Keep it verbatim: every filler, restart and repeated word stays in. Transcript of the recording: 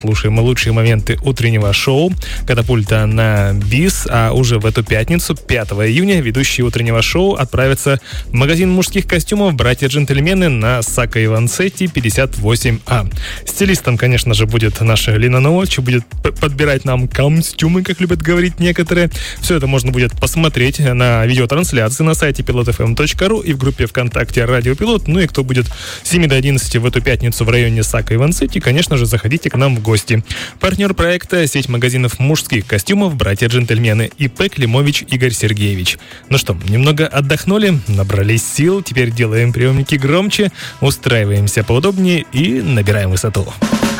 Слушаем лучшие моменты утреннего шоу «Катапульта» на БИС, а уже в эту пятницу, пятого июня, ведущие утреннего шоу отправятся в магазин мужских костюмов «Братья-джентльмены» на Сако Ивансетти пятьдесят восемь А. Стилистом, конечно же, будет наша Лина Новольч, будет подбирать нам костюмы, как любят говорить некоторые. Все это можно будет посмотреть на видеотрансляции на сайте пилот эф эм точка ру и в группе ВКонтакте «Радио Пилот». Ну и кто будет с семи до одиннадцати в эту пятницу в районе Сако Ивансетти, конечно же, заходите к нам в гости. Гости. Партнер проекта — сеть магазинов мужских костюмов «Братья-джентльмены» и П. Климович Игорь Сергеевич. Ну что, немного отдохнули, набрались сил, теперь делаем приемники громче, устраиваемся поудобнее и набираем высоту.